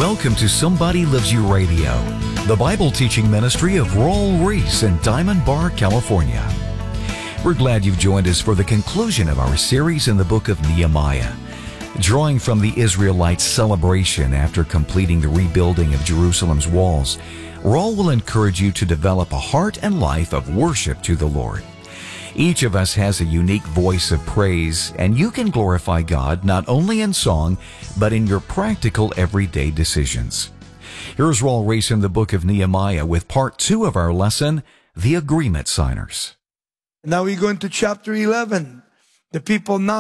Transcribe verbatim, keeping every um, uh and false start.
Welcome to Somebody Loves You Radio, the Bible teaching ministry of Raul Ries in Diamond Bar, California. We're glad you've joined us for the conclusion of our series in the book of Nehemiah. Drawing from the Israelites' celebration after completing the rebuilding of Jerusalem's walls, Raul will encourage you to develop a heart and life of worship to the Lord. Each of us has a unique voice of praise, and you can glorify God not only in song, but in your practical everyday decisions. Here's Raul Ries in the book of Nehemiah with part two of our lesson, The Agreement Signers. Now we go into chapter eleven. The people now